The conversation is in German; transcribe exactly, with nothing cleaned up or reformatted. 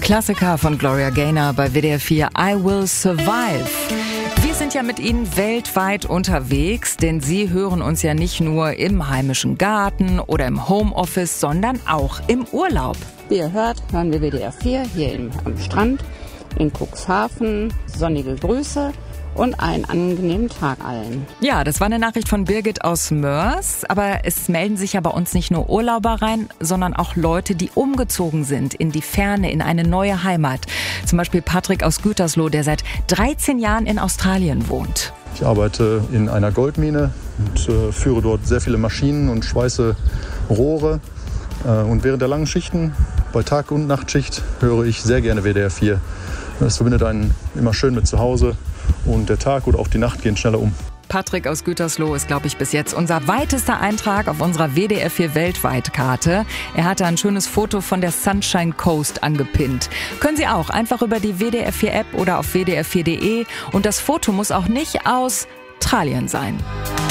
Klassiker von Gloria Gaynor bei W D R vier, I Will Survive. Wir sind ja mit Ihnen weltweit unterwegs, denn Sie hören uns ja nicht nur im heimischen Garten oder im Homeoffice, sondern auch im Urlaub. Wie ihr hört, hören wir W D R vier hier im, am Strand in Cuxhaven. Sonnige Grüße und einen angenehmen Tag allen. Ja, das war eine Nachricht von Birgit aus Mörs, aber es melden sich ja bei uns nicht nur Urlauber rein, sondern auch Leute, die umgezogen sind in die Ferne, in eine neue Heimat. Zum Beispiel Patrick aus Gütersloh, der seit dreizehn Jahren in Australien wohnt. Ich arbeite in einer Goldmine und äh, führe dort sehr viele Maschinen und schweiße Rohre. Äh, und während der langen Schichten, bei Tag- und Nachtschicht, höre ich sehr gerne W D R vier. Das verbindet einen immer schön mit zu Hause. Und der Tag oder auch die Nacht gehen schneller um. Patrick aus Gütersloh ist, glaube ich, bis jetzt unser weitester Eintrag auf unserer W D R vier Weltweit-Karte. Er hatte ein schönes Foto von der Sunshine Coast angepinnt. Können Sie auch einfach über die W D R vier App oder auf w d r vier punkt d e. Und das Foto muss auch nicht aus Australien sein.